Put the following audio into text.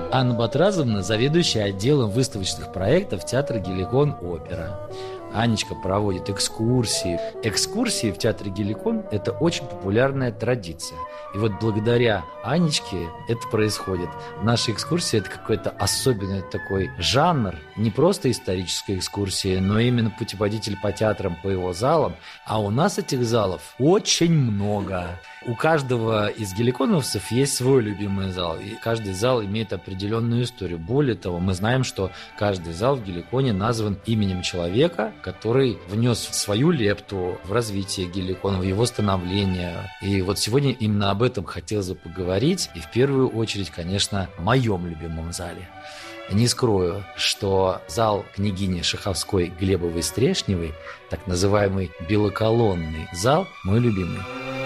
Анна Батразовна – заведующая отделом выставочных проектов театра «Геликон Опера». Анечка проводит экскурсии. Экскурсии в театре «Геликон» – это очень популярная традиция. И вот благодаря Анечке это происходит. Наши экскурсии – это какой-то особенный такой жанр. Не просто историческая экскурсия, но именно путеводитель по театрам, по его залам. А у нас этих залов очень много. У каждого из геликоновцев есть свой любимый зал. И каждый зал имеет определенную историю. Более того, мы знаем, что каждый зал в Геликоне назван именем человека, который внес свою лепту в развитие Геликона, в его становление. И вот сегодня именно об этом хотелось бы поговорить. И в первую очередь, конечно, о моем любимом зале. Не скрою, что зал княгини Шаховской Глебовой-Стрешневой, так называемый белоколонный зал, мой любимый.